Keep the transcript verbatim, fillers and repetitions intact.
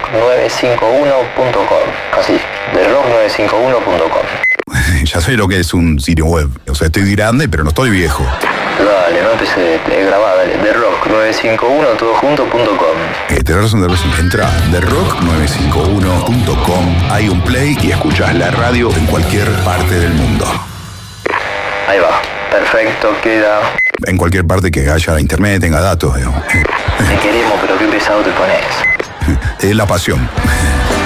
nueve cinco uno punto com. Así, the rock nueve cinco uno punto com. Ya sé lo que es un sitio web. O sea, estoy grande, pero no estoy viejo. Dale, no empecé, te grabá, dale. the rock nueve cinco uno todo junto punto com. Eh, tenés razón, tenés razón. Entra a the rock nueve cinco uno punto com. Hay un play y escuchás la radio en cualquier parte del mundo. Ahí va, perfecto, queda. En cualquier parte que haya internet, tenga datos, digamos. Te queremos, pero qué pesado te pones. Es la pasión.